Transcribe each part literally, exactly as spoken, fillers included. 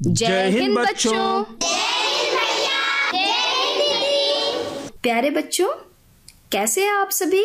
जय हिंद बच्चों। प्यारे बच्चों, कैसे हैं आप सभी?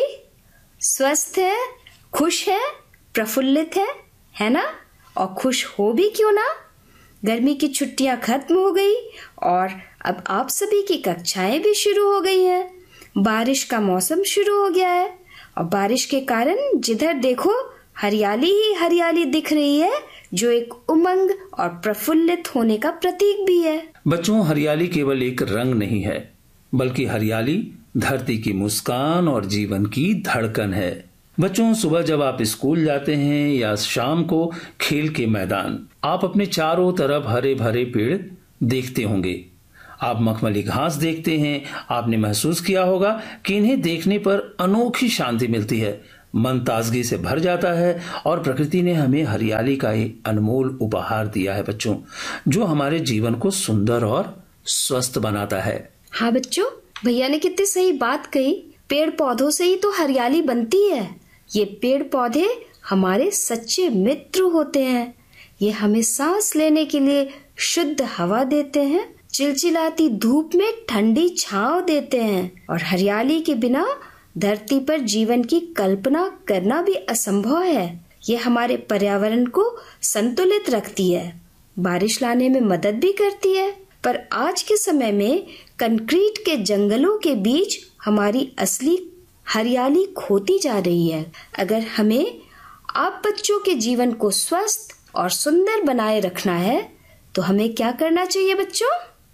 स्वस्थ है, खुश है, प्रफुल्लित है, है ना? और खुश हो भी क्यों ना। गर्मी की छुट्टियां खत्म हो गई और अब आप सभी की कक्षाएं भी शुरू हो गई हैं। बारिश का मौसम शुरू हो गया है और बारिश के कारण जिधर देखो हरियाली ही हरियाली दिख रही है, जो एक उमंग और प्रफुल्लित होने का प्रतीक भी है। बच्चों, हरियाली केवल एक रंग नहीं है, बल्कि हरियाली धरती की मुस्कान और जीवन की धड़कन है। बच्चों, सुबह जब आप स्कूल जाते हैं या शाम को खेल के मैदान, आप अपने चारों तरफ हरे भरे पेड़ देखते होंगे। आप मखमली घास देखते हैं। आपने महसूस किया होगा कि इन्हें देखने पर अनोखी शांति मिलती है, मन ताजगी से भर जाता है और प्रकृति ने हमें हरियाली का एक अनमोल उपहार दिया है बच्चों, जो हमारे जीवन को सुंदर और स्वस्थ बनाता है। हाँ बच्चों, भैया ने कितनी सही बात कही। पेड़ पौधों से ही तो हरियाली बनती है। ये पेड़ पौधे हमारे सच्चे मित्र होते हैं। ये हमें सांस लेने के लिए शुद्ध हवा देते हैं, चिलचिलाती धूप में ठंडी छांव देते हैं और हरियाली के बिना धरती पर जीवन की कल्पना करना भी असंभव है। ये हमारे पर्यावरण को संतुलित रखती है, बारिश लाने में मदद भी करती है। पर आज के समय में कंक्रीट के जंगलों के बीच हमारी असली हरियाली खोती जा रही है। अगर हमें आप बच्चों के जीवन को स्वस्थ और सुंदर बनाए रखना है तो हमें क्या करना चाहिए बच्चों?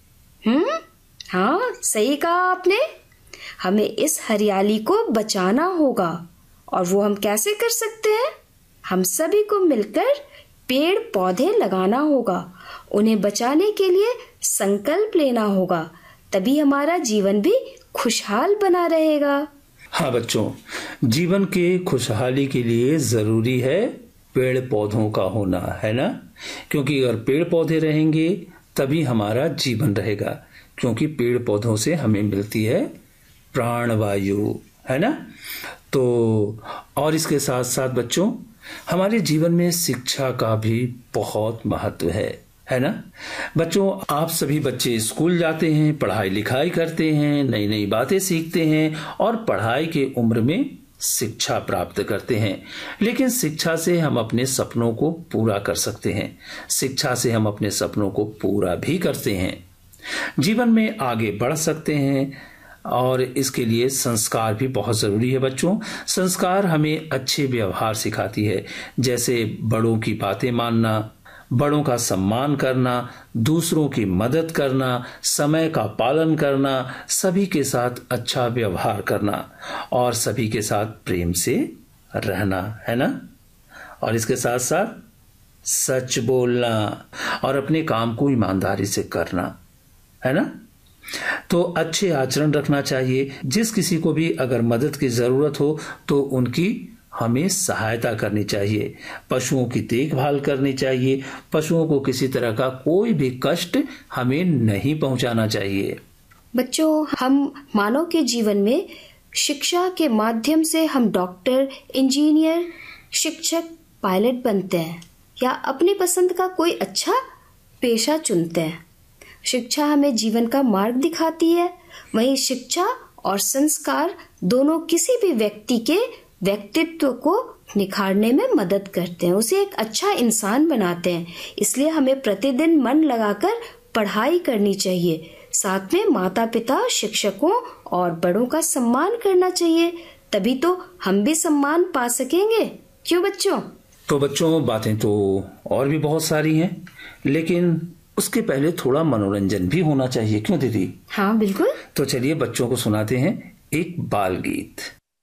हम्म हाँ, सही कहा आपने। हमें इस हरियाली को बचाना होगा। और वो हम कैसे कर सकते हैं? हम सभी को मिलकर पेड़ पौधे लगाना होगा। उन्हें बचाने के लिए संकल्प लेना होगा, तभी हमारा जीवन भी खुशहाल बना रहेगा। हाँ बच्चों, जीवन के खुशहाली के लिए जरूरी है पेड़ पौधों का होना, है ना? क्योंकि अगर पेड़ पौधे रहेंगे तभी हमारा जीवन रहेगा, क्योंकि पेड़ पौधों से हमें मिलती है प्राणवायु, है ना? तो और इसके साथ साथ बच्चों, हमारे जीवन में शिक्षा का भी बहुत महत्व है, है ना? बच्चों, आप सभी बच्चे स्कूल जाते हैं, पढ़ाई लिखाई करते हैं, नई नई बातें सीखते हैं और पढ़ाई के उम्र में शिक्षा प्राप्त करते हैं। लेकिन शिक्षा से हम अपने सपनों को पूरा कर सकते हैं। शिक्षा से हम अपने सपनों को पूरा भी करते हैं, जीवन में आगे बढ़ सकते हैं। और इसके लिए संस्कार भी बहुत जरूरी है बच्चों। संस्कार हमें अच्छे व्यवहार सिखाती है, जैसे बड़ों की बातें मानना, बड़ों का सम्मान करना, दूसरों की मदद करना, समय का पालन करना, सभी के साथ अच्छा व्यवहार करना और सभी के साथ प्रेम से रहना, है ना? और इसके साथ साथ सच बोलना और अपने काम को ईमानदारी से करना, है ना? तो अच्छे आचरण रखना चाहिए। जिस किसी को भी अगर मदद की जरूरत हो तो उनकी हमें सहायता करनी चाहिए। पशुओं की देखभाल करनी चाहिए। पशुओं को किसी तरह का कोई भी कष्ट हमें नहीं पहुंचाना चाहिए। बच्चों, हम मानव के जीवन में शिक्षा के माध्यम से हम डॉक्टर, इंजीनियर, शिक्षक, पायलट बनते हैं या अपनी पसंद का कोई अच्छा पेशा चुनते हैं। शिक्षा हमें जीवन का मार्ग दिखाती है। वहीं शिक्षा और संस्कार दोनों किसी भी व्यक्ति के व्यक्तित्व को निखारने में मदद करते हैं, उसे एक अच्छा इंसान बनाते हैं। इसलिए हमें प्रतिदिन मन लगाकर पढ़ाई करनी चाहिए। साथ में माता पिता, शिक्षकों और बड़ों का सम्मान करना चाहिए, तभी तो हम भी सम्मान पा सकेंगे। क्यों बच्चों? तो बच्चों, बातें तो और भी बहुत सारी हैं, लेकिन उसके पहले थोड़ा मनोरंजन भी होना चाहिए। क्यों दीदी? हाँ बिल्कुल। तो चलिए बच्चों को सुनाते हैं एक बाल गीत।